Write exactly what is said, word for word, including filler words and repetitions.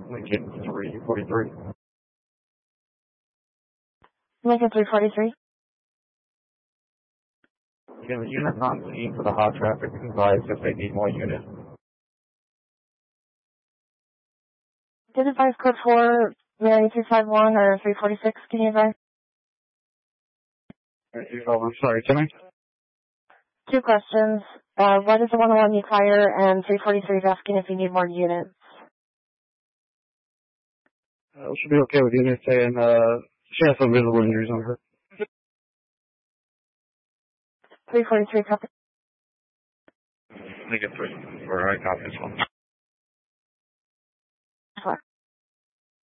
Lincoln three forty-three. Lincoln three forty-three. Yeah, the unit not seen for the hot traffic advised if they need more units. Did advise code four, Mary three five one or three forty-six, can you advise? Oh, I'm sorry, can I? Two questions. Uh, what is the one oh one you fire, and three forty-three is asking if you need more units. Uh, should be okay with units saying, uh, she has some visible injuries on her. three forty-three, copy. Lincoln three. Alright, copy as well.